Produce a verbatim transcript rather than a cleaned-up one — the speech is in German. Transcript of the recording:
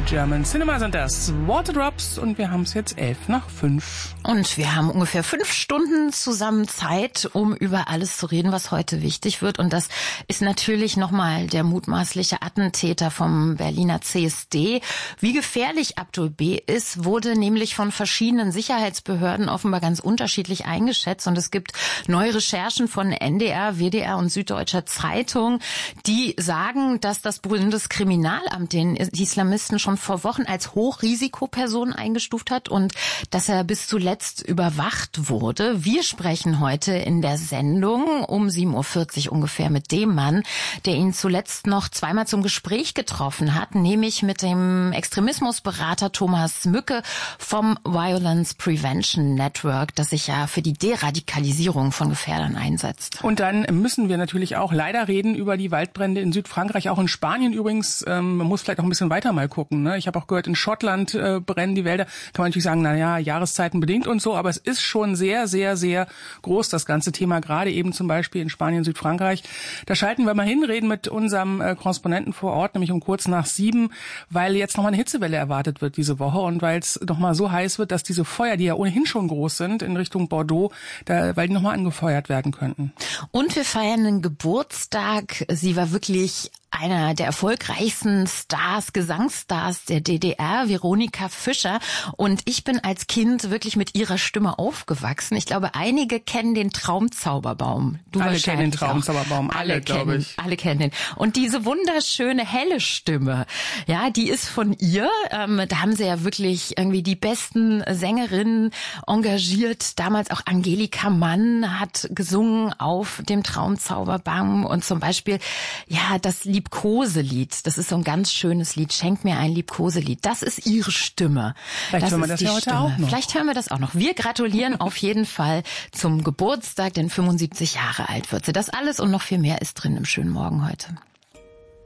German Cinema sind das. Waterdrops und wir haben es jetzt elf nach fünf. Und wir haben ungefähr fünf Stunden zusammen Zeit, um über alles zu reden, was heute wichtig wird. Und das ist natürlich nochmal der mutmaßliche Attentäter vom Berliner C S D. Wie gefährlich Abdul B. ist, wurde nämlich von verschiedenen Sicherheitsbehörden offenbar ganz unterschiedlich eingeschätzt. Und es gibt neue Recherchen von N D R, W D R und Süddeutscher Zeitung, die sagen, dass das Bundeskriminalamt den Islamisten schon vor Wochen als Hochrisikoperson eingestuft hat und dass er bis zuletzt überwacht wurde. Wir sprechen heute in der Sendung um sieben Uhr vierzig ungefähr mit dem Mann, der ihn zuletzt noch zweimal zum Gespräch getroffen hat, nämlich mit dem Extremismusberater Thomas Mücke vom Violence Prevention Network, das sich ja für die Deradikalisierung von Gefährdern einsetzt. Und dann müssen wir natürlich auch leider reden über die Waldbrände in Südfrankreich, auch in Spanien übrigens. Ähm, man muss vielleicht auch ein bisschen weiter mal gucken. Ne? Ich habe auch gehört, in Schottland äh, brennen die Wälder. Kann man natürlich sagen, na ja, Jahreszeiten bedingt und so, aber es ist schon sehr, sehr, sehr groß, das ganze Thema, gerade eben zum Beispiel in Spanien, Südfrankreich. Da schalten wir mal hin, reden mit unserem äh, Korrespondenten vor Ort, nämlich um kurz nach sieben, weil jetzt nochmal eine Hitzewelle erwartet wird diese Woche und weil es nochmal so heiß wird, dass diese Feuer, die ja ohnehin schon groß sind, in Richtung Bordeaux, da, weil die nochmal angefeuert werden könnten. Und wir feiern einen Geburtstag. Sie war wirklich einer der erfolgreichsten Stars, Gesangsstars der D D R, Veronika Fischer. Und ich bin als Kind wirklich mit ihrer Stimme aufgewachsen. Ich glaube, einige kennen den Traumzauberbaum. Du alle kennen den Traumzauberbaum, alle, alle glaube ich. Alle kennen den. Und diese wunderschöne, helle Stimme, ja, die ist von ihr. Ähm, da haben sie ja wirklich irgendwie die besten Sängerinnen engagiert. Damals auch Angelika Mann hat gesungen auf dem Traumzauberbaum. Und zum Beispiel, ja, das Lied Liebkoselied. Das ist so ein ganz schönes Lied. Schenk mir ein Liebkoselied. Das ist ihre Stimme. Vielleicht das hören wir das ja heute Stimme. auch noch. Vielleicht hören wir das auch noch. Wir gratulieren auf jeden Fall zum Geburtstag, denn fünfundsiebzig Jahre alt wird sie. Das alles und noch viel mehr ist drin im schönen Morgen heute.